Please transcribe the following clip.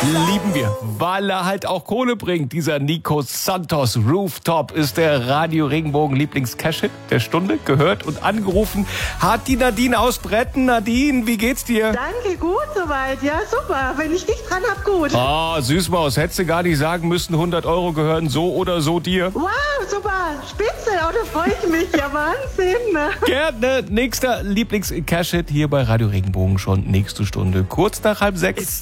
Lieben wir, weil er halt auch Kohle bringt. Dieser Nico Santos. Rooftop ist der Radio Regenbogen Lieblings-Cash-Hit der Stunde. Gehört und angerufen hat die Nadine aus Bretten. Nadine, wie geht's dir? Danke, gut soweit. Ja, super. Wenn ich dich dran hab, gut. Ah, Süßmaus, hättest du gar nicht sagen müssen, 100 € gehören so oder so dir. Wow, super. Spitze. Oh, da freue ich mich. Ja, Wahnsinn. Gerne. Nächster Lieblings-Cash-Hit hier bei Radio Regenbogen schon nächste Stunde. Kurz nach 5:30.